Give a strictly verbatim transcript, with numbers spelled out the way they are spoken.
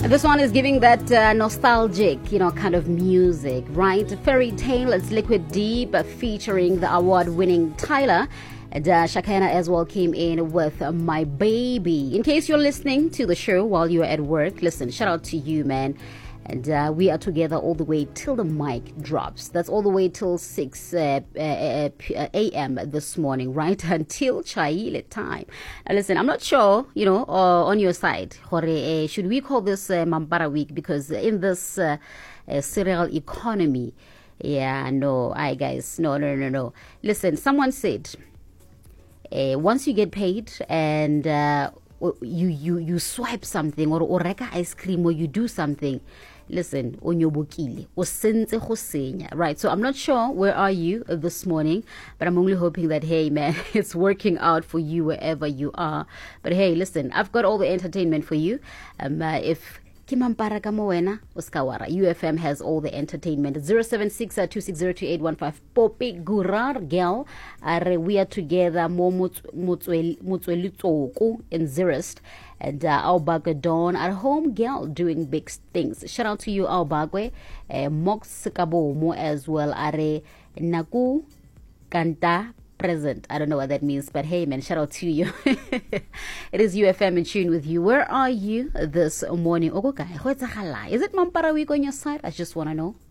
This one is giving that uh, nostalgic, you know, kind of music, right? Fairy Tale, it's Liquid Deep, uh, featuring the award-winning Tyler. And uh, Shakana as well came in with uh, My Baby. In case you're listening to the show while you're at work, listen, shout out to you, man. And uh, we are together all the way till the mic drops. That's all the way till six uh, uh, uh, a m this morning, right? Until Chaile time. Now listen, I'm not sure, you know, uh, on your side, uh, should we call this uh, Mampara Week? Because in this uh, uh, cereal economy, yeah, no, I guys, no, no, no, no. Listen, someone said, uh, once you get paid and uh, you, you, you swipe something or oreka ice cream or you do something, listen, onyobokile, osenze khosenya, right? So I'm not sure where are you this morning, but I'm only hoping that, hey, man, it's working out for you wherever you are. But hey, listen, I've got all the entertainment for you. Um, uh, if Kimampara Kamowena, Oskawara, U F M has all the entertainment. zero seven six two six zero two eight one five. Poppy Gurar Girl, are we are together, Mo Mutswelitoko in Zerist. And uh, Albagwe Dawn, our home girl doing big things. Shout out to you, Albagwe. Uh, Mox Kabomo as well. Are Naku Kanta present. I don't know what that means, but hey, man, shout out to you. It is U F M in tune with you. Where are you this morning? Is it Mampara Week on your side? I just want to know.